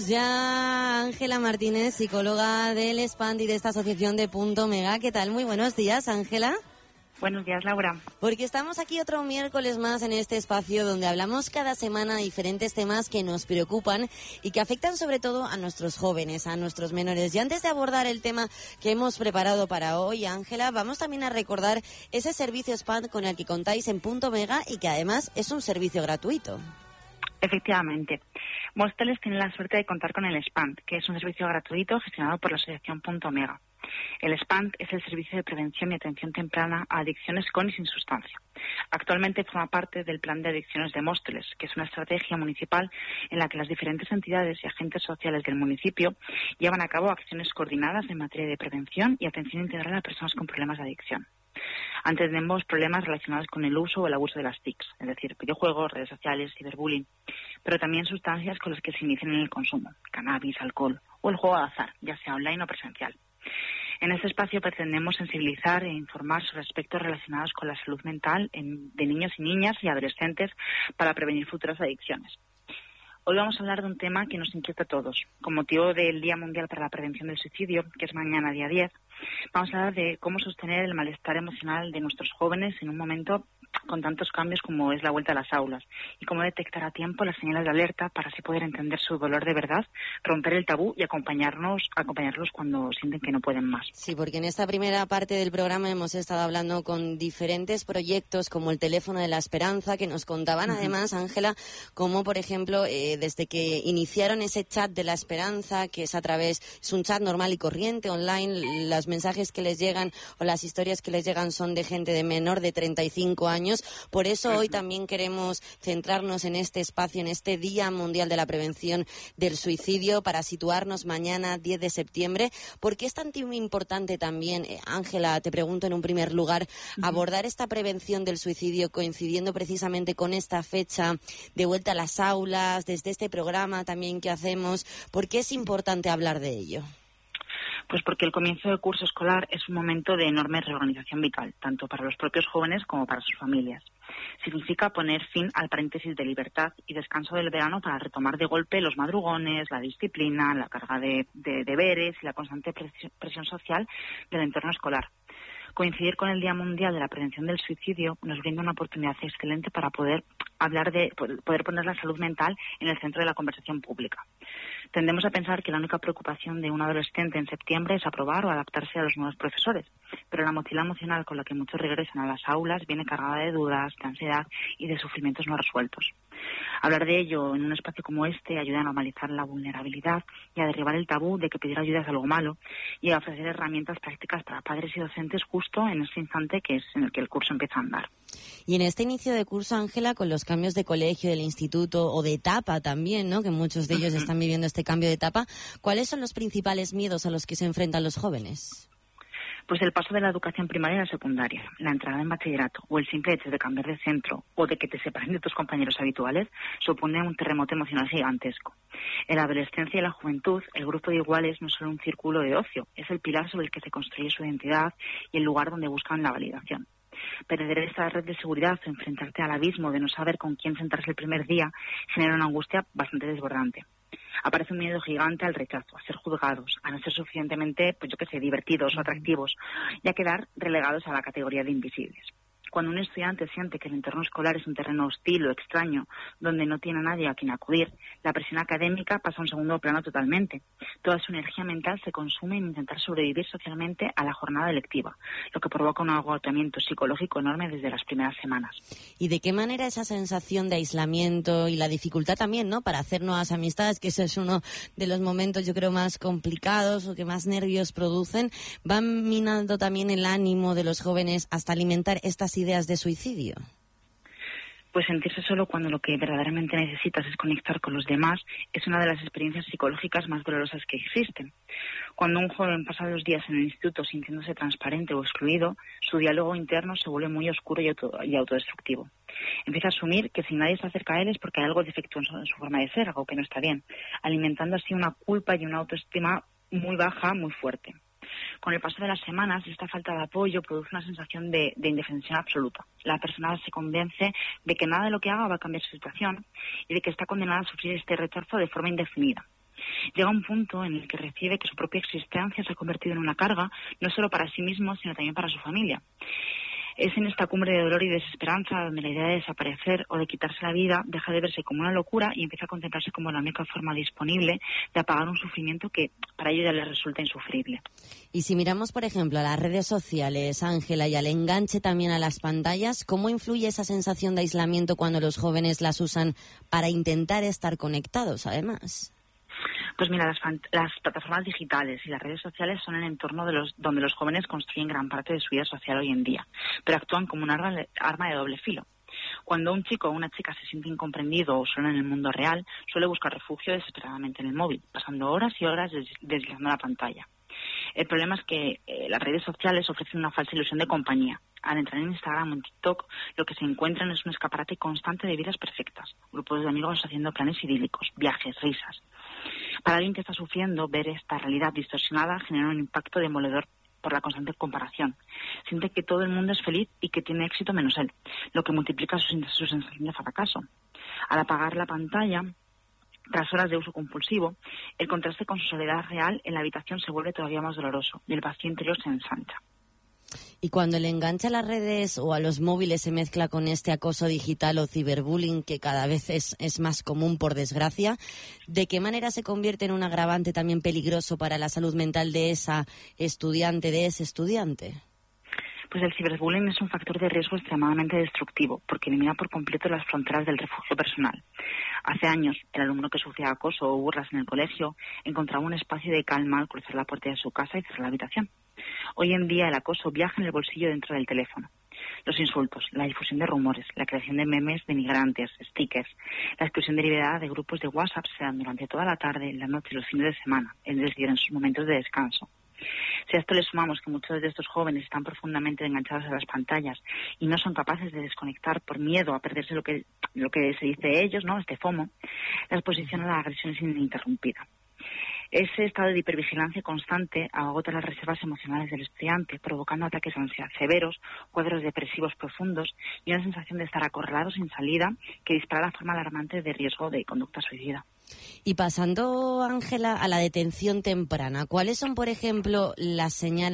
tenemos ya a Ángela Martínez, psicóloga del SPANT y de esta asociación de Punto Mega. ¿Qué tal? Muy buenos días, Ángela. Buenos días, Laura. Porque estamos aquí otro miércoles más en este espacio donde hablamos cada semana de diferentes temas que nos preocupan y que afectan sobre todo a nuestros jóvenes, a nuestros menores. Y antes de abordar el tema que hemos preparado para hoy, Ángela, vamos también a recordar ese servicio SPANT con el que contáis en Punto Mega y que además es un servicio gratuito. Efectivamente. Móstoles tiene la suerte de contar con el SPANT, que es un servicio gratuito gestionado por la asociación Punto Mega. El SPANT es el servicio de prevención y atención temprana a adicciones con y sin sustancia. Actualmente forma parte del Plan de Adicciones de Móstoles, que es una estrategia municipal en la que las diferentes entidades y agentes sociales del municipio llevan a cabo acciones coordinadas en materia de prevención y atención integral a personas con problemas de adicción. Antes tenemos problemas relacionados con el uso o el abuso de las TICs, es decir, videojuegos, redes sociales, ciberbullying, pero también sustancias con las que se inician en el consumo, cannabis, alcohol o el juego de azar, ya sea online o presencial. En este espacio pretendemos sensibilizar e informar sobre aspectos relacionados con la salud mental de niños y niñas y adolescentes para prevenir futuras adicciones. Hoy vamos a hablar de un tema que nos inquieta a todos. Con motivo del Día Mundial para la Prevención del Suicidio, que es mañana, día 10, vamos a hablar de cómo sostener el malestar emocional de nuestros jóvenes en un momento con tantos cambios como es la vuelta a las aulas y cómo detectar a tiempo las señales de alerta para así poder entender su dolor de verdad, romper el tabú y acompañarlos cuando sienten que no pueden más. Sí, porque en esta primera parte del programa hemos estado hablando con diferentes proyectos como el Teléfono de la Esperanza, que nos contaban además, Ángela, como por ejemplo desde que iniciaron ese chat de la esperanza, que es un chat normal y corriente online, los mensajes que les llegan o las historias que les llegan son de gente de menor de 35 años. Por eso hoy también queremos centrarnos en este espacio, en este Día Mundial de la Prevención del Suicidio, para situarnos mañana, 10 de septiembre. ¿Por qué es tan importante también, Ángela, te pregunto en un primer lugar, abordar esta prevención del suicidio coincidiendo precisamente con esta fecha de vuelta a las aulas, desde este programa también que hacemos? ¿Por qué es importante hablar de ello? Pues porque el comienzo del curso escolar es un momento de enorme reorganización vital, tanto para los propios jóvenes como para sus familias. Significa poner fin al paréntesis de libertad y descanso del verano para retomar de golpe los madrugones, la disciplina, la carga de deberes y la constante presión social del entorno escolar. Coincidir con el Día Mundial de la Prevención del Suicidio nos brinda una oportunidad excelente para poder poner la salud mental en el centro de la conversación pública. Tendemos a pensar que la única preocupación de un adolescente en septiembre es aprobar o adaptarse a los nuevos profesores, pero la mochila emocional con la que muchos regresan a las aulas viene cargada de dudas, de ansiedad y de sufrimientos no resueltos. Hablar de ello en un espacio como este ayuda a normalizar la vulnerabilidad y a derribar el tabú de que pedir ayuda es algo malo y a ofrecer herramientas prácticas para padres y docentes justo en ese instante que es en el que el curso empieza a andar. Y en este inicio de curso, Ángela, con los cambios de colegio, del instituto o de etapa también, ¿no?, que muchos de ellos están viviendo este cambio de etapa, ¿cuáles son los principales miedos a los que se enfrentan los jóvenes? Pues el paso de la educación primaria a la secundaria, la entrada en bachillerato o el simple hecho de cambiar de centro o de que te separen de tus compañeros habituales supone un terremoto emocional gigantesco. En la adolescencia y la juventud, el grupo de iguales no es solo un círculo de ocio, es el pilar sobre el que se construye su identidad y el lugar donde buscan la validación. Perder esta red de seguridad o enfrentarte al abismo de no saber con quién sentarse el primer día genera una angustia bastante desbordante. Aparece un miedo gigante al rechazo, a ser juzgados, a no ser suficientemente, divertidos o atractivos y a quedar relegados a la categoría de invisibles. Cuando un estudiante siente que el entorno escolar es un terreno hostil o extraño, donde no tiene a nadie a quien acudir, la presión académica pasa a un segundo plano totalmente. Toda su energía mental se consume en intentar sobrevivir socialmente a la jornada lectiva, lo que provoca un agotamiento psicológico enorme desde las primeras semanas. ¿Y de qué manera esa sensación de aislamiento y la dificultad también, ¿no?, para hacer nuevas amistades, que ese es uno de los momentos, yo creo, más complicados o que más nervios producen, van minando también el ánimo de los jóvenes hasta alimentar estas ideas de suicidio? Pues sentirse solo cuando lo que verdaderamente necesitas es conectar con los demás es una de las experiencias psicológicas más dolorosas que existen. Cuando un joven pasa los días en el instituto sintiéndose transparente o excluido, su diálogo interno se vuelve muy oscuro y autodestructivo. Empieza a asumir que si nadie se acerca a él es porque hay algo defectuoso en su forma de ser, algo que no está bien, alimentando así una culpa y una autoestima muy baja, muy fuerte. Con el paso de las semanas, esta falta de apoyo produce una sensación de indefensión absoluta. La persona se convence de que nada de lo que haga va a cambiar su situación y de que está condenada a sufrir este rechazo de forma indefinida. Llega un punto en el que recibe que su propia existencia se ha convertido en una carga, no solo para sí mismo, sino también para su familia. Es en esta cumbre de dolor y desesperanza donde la idea de desaparecer o de quitarse la vida deja de verse como una locura y empieza a contemplarse como la única forma disponible de apagar un sufrimiento que para ello ya les resulta insufrible. Y si miramos, por ejemplo, a las redes sociales, Ángela, y al enganche también a las pantallas, ¿cómo influye esa sensación de aislamiento cuando los jóvenes las usan para intentar estar conectados, además? Pues mira, las plataformas digitales y las redes sociales son el entorno donde los jóvenes construyen gran parte de su vida social hoy en día, pero actúan como un arma de doble filo. Cuando un chico o una chica se siente incomprendido o solo en el mundo real, suele buscar refugio desesperadamente en el móvil, pasando horas y horas deslizando la pantalla. El problema es que las redes sociales ofrecen una falsa ilusión de compañía. Al entrar en Instagram o en TikTok, lo que se encuentran es un escaparate constante de vidas perfectas, grupos de amigos haciendo planes idílicos, viajes, risas. Para alguien que está sufriendo, ver esta realidad distorsionada genera un impacto demoledor por la constante comparación. Siente que todo el mundo es feliz y que tiene éxito menos él, lo que multiplica su sensación de fracaso. Al apagar la pantalla, tras horas de uso compulsivo, el contraste con su soledad real en la habitación se vuelve todavía más doloroso y el vacío interior se ensancha. Y cuando el enganche a las redes o a los móviles se mezcla con este acoso digital o ciberbullying, que cada vez es más común, por desgracia, ¿de qué manera se convierte en un agravante también peligroso para la salud mental de esa estudiante, de ese estudiante? Pues el ciberbullying es un factor de riesgo extremadamente destructivo, porque elimina por completo las fronteras del refugio personal. Hace años, el alumno que sufría acoso o burlas en el colegio encontraba un espacio de calma al cruzar la puerta de su casa y cerrar la habitación. Hoy en día el acoso viaja en el bolsillo dentro del teléfono. Los insultos, la difusión de rumores, la creación de memes denigrantes, stickers, la exclusión derivada de grupos de WhatsApp se dan durante toda la tarde, la noche y los fines de semana, es decir, en sus momentos de descanso. Si a esto le sumamos que muchos de estos jóvenes están profundamente enganchados a las pantallas y no son capaces de desconectar por miedo a perderse lo que se dice de ellos, ¿no? Este FOMO, la exposición a la agresión es ininterrumpida. Ese estado de hipervigilancia constante agota las reservas emocionales del estudiante, provocando ataques de ansiedad severos, cuadros depresivos profundos y una sensación de estar acorralado sin salida que dispara la forma alarmante de riesgo de conducta suicida. Y pasando, Ángela, a la detención temprana, ¿cuáles son, por ejemplo, las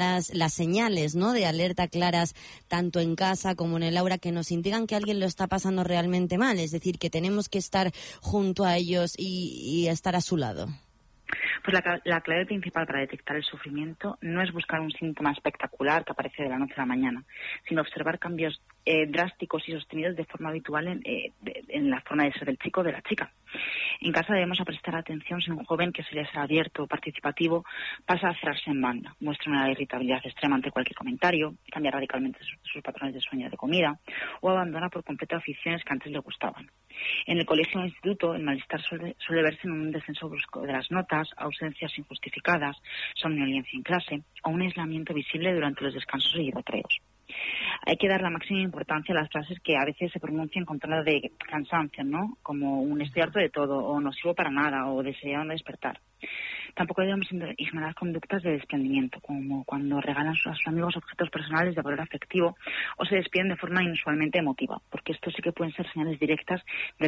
señales, ¿no?, de alerta claras, tanto en casa como en el aula, que nos indican que alguien lo está pasando realmente mal? Es decir, que tenemos que estar junto a ellos y estar a su lado. Pues la clave principal para detectar el sufrimiento no es buscar un síntoma espectacular que aparece de la noche a la mañana, sino observar cambios drásticos y sostenidos de forma habitual en la forma de ser del chico o de la chica. En casa debemos prestar atención si un joven que suele ser abierto o participativo pasa a cerrarse en banda, muestra una irritabilidad extrema ante cualquier comentario, cambia radicalmente sus patrones de sueño y de comida o abandona por completo aficiones que antes le gustaban. En el colegio o instituto, el malestar suele verse en un descenso brusco de las notas, ausencias injustificadas, somnolencia en clase o un aislamiento visible durante los descansos y recreos. Hay que dar la máxima importancia a las frases que a veces se pronuncian con tono de cansancio, ¿no? Como un estoy harto de todo, o no sirvo para nada, o deseo no despertar. Tampoco debemos ignorar conductas de desprendimiento, como cuando regalan a sus amigos objetos personales de valor afectivo o se despiden de forma inusualmente emotiva, porque esto sí que pueden ser señales directas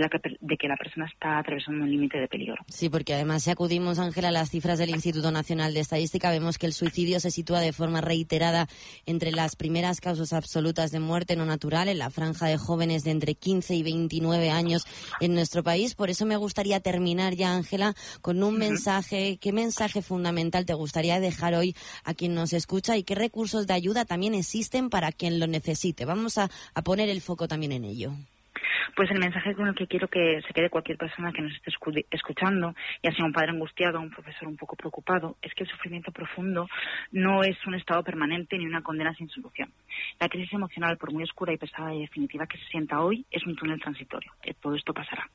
de que la persona está atravesando un límite de peligro. Sí, porque además si acudimos, Ángela, a las cifras del Instituto Nacional de Estadística, vemos que el suicidio se sitúa de forma reiterada entre las primeras causas absolutas de muerte no natural en la franja de jóvenes de entre 15 y 29 años en nuestro país. Por eso me gustaría terminar ya, Ángela, con un mensaje. ¿Qué mensaje fundamental te gustaría dejar hoy a quien nos escucha y qué recursos de ayuda también existen para quien lo necesite? Vamos a poner el foco también en ello. Pues el mensaje con el que quiero que se quede cualquier persona que nos esté escuchando, ya sea un padre angustiado o un profesor un poco preocupado, es que el sufrimiento profundo no es un estado permanente ni una condena sin solución. La crisis emocional, por muy oscura y pesada y definitiva que se sienta hoy, es un túnel transitorio. Todo esto pasará.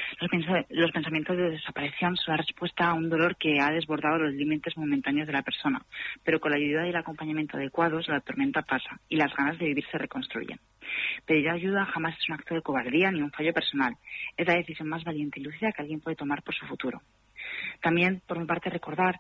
Los pensamientos de desaparición son la respuesta a un dolor que ha desbordado los límites momentáneos de la persona, pero con la ayuda y el acompañamiento adecuados, la tormenta pasa y las ganas de vivir se reconstruyen. Pedir ayuda jamás es un acto de cobardía ni un fallo personal. Es la decisión más valiente y lúcida que alguien puede tomar por su futuro. También, por mi parte, recordar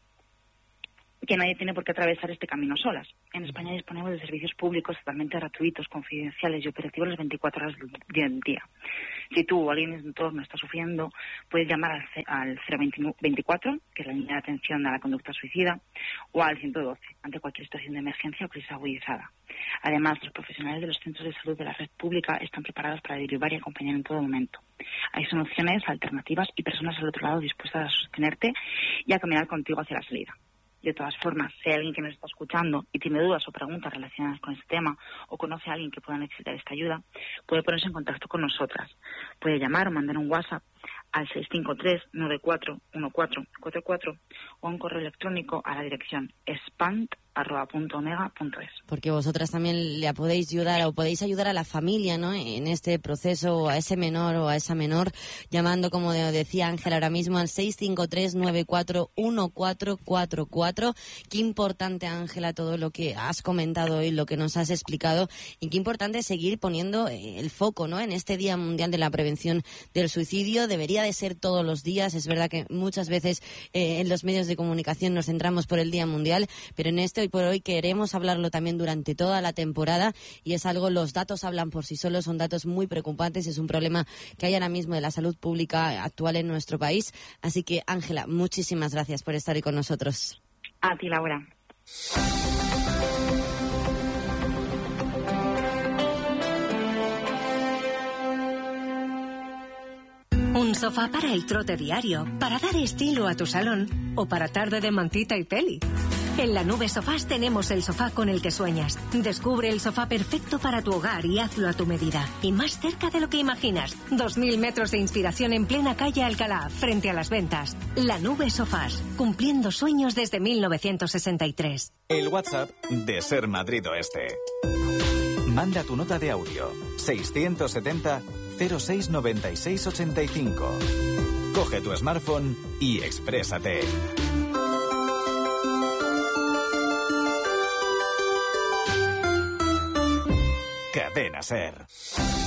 que nadie tiene por qué atravesar este camino solas. En España disponemos de servicios públicos totalmente gratuitos, confidenciales y operativos las 24 horas del día. Si tú o alguien en tu entorno está sufriendo, puedes llamar al 024, que es la línea de atención a la conducta suicida, o al 112, ante cualquier situación de emergencia o crisis agudizada. Además, los profesionales de los centros de salud de la red pública están preparados para derivar y acompañar en todo momento. Hay soluciones, alternativas y personas al otro lado dispuestas a sostenerte y a caminar contigo hacia la salida. De todas formas, si hay alguien que nos está escuchando y tiene dudas o preguntas relacionadas con este tema o conoce a alguien que pueda necesitar esta ayuda, puede ponerse en contacto con nosotras. Puede llamar o mandar un WhatsApp al 653-941444 o un correo electrónico a la dirección spant@omega.es. Porque vosotras también le podéis ayudar o podéis ayudar a la familia, ¿no?, en este proceso, o a ese menor o a esa menor, llamando, como decía Ángela ahora mismo, al 653-941444. Qué importante, Ángela, todo lo que has comentado hoy, lo que nos has explicado, y qué importante seguir poniendo el foco, ¿no?, en este Día Mundial de la Prevención del Suicidio. Debería de ser todos los días. Es verdad que muchas veces en los medios de comunicación nos centramos por el Día Mundial, pero en este hoy por hoy queremos hablarlo también durante toda la temporada, y es algo, los datos hablan por sí solos, son datos muy preocupantes, es un problema que hay ahora mismo de la salud pública actual en nuestro país. Así que, Ángela, muchísimas gracias por estar hoy con nosotros. A ti, Laura. Un sofá para el trote diario, para dar estilo a tu salón o para tarde de mantita y peli. En La Nube Sofás tenemos el sofá con el que sueñas. Descubre el sofá perfecto para tu hogar y hazlo a tu medida. Y más cerca de lo que imaginas. 2.000 metros de inspiración en plena calle Alcalá, frente a Las Ventas. La Nube Sofás, cumpliendo sueños desde 1963. El WhatsApp de Ser Madrid Oeste. Manda tu nota de audio. 670 06 96 85. Coge tu smartphone y exprésate. Cadena Ser.